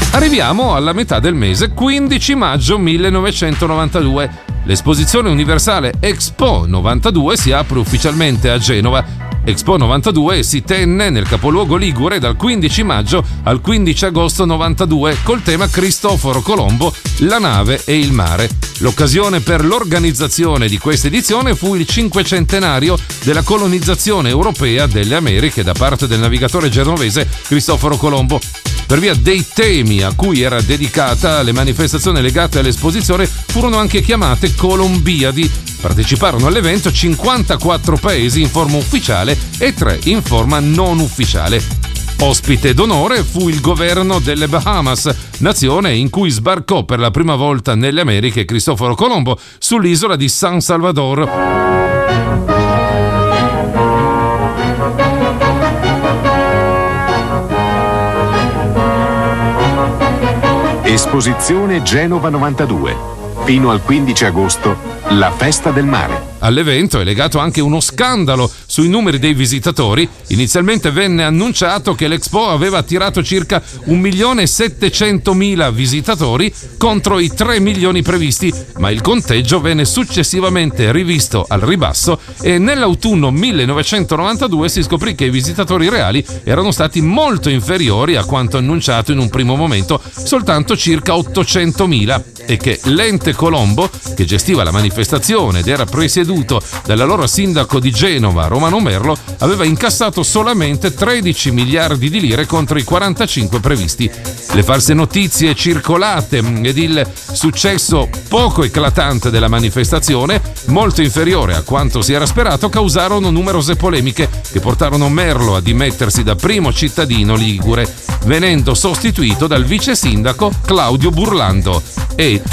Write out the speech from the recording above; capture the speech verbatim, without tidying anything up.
Arriviamo alla metà del mese, quindici maggio millenovecentonovantadue. L'esposizione universale Expo novantadue si apre ufficialmente a Genova. Expo novantadue si tenne nel capoluogo ligure dal quindici maggio al quindici agosto novantadue col tema Cristoforo Colombo, la nave e il mare. L'occasione per l'organizzazione di questa edizione fu il cinquecentenario della colonizzazione europea delle Americhe da parte del navigatore genovese Cristoforo Colombo. Per via dei temi a cui era dedicata, le manifestazioni legate all'esposizione furono anche chiamate Colombiadi. Parteciparono all'evento cinquantaquattro paesi in forma ufficiale e tre in forma non ufficiale. Ospite d'onore fu il governo delle Bahamas, nazione in cui sbarcò per la prima volta nelle Americhe Cristoforo Colombo sull'isola di San Salvador. Esposizione Genova novantadue. Fino al quindici agosto, la festa del mare. All'evento è legato anche uno scandalo sui numeri dei visitatori. Inizialmente venne annunciato che l'Expo aveva attirato circa un milione e settecentomila visitatori contro i tre milioni previsti, ma il conteggio venne successivamente rivisto al ribasso e nell'autunno millenovecentonovantadue si scoprì che i visitatori reali erano stati molto inferiori a quanto annunciato in un primo momento, soltanto circa ottocentomila, e che l'ente Colombo, che gestiva la manifestazione ed era presieduto dall'allora sindaco di Genova, Romano Merlo, aveva incassato solamente tredici miliardi di lire contro i quarantacinque previsti. Le false notizie circolate ed il successo poco eclatante della manifestazione, molto inferiore a quanto si era sperato, causarono numerose polemiche che portarono Merlo a dimettersi da primo cittadino ligure, venendo sostituito dal vice sindaco Claudio Burlando, e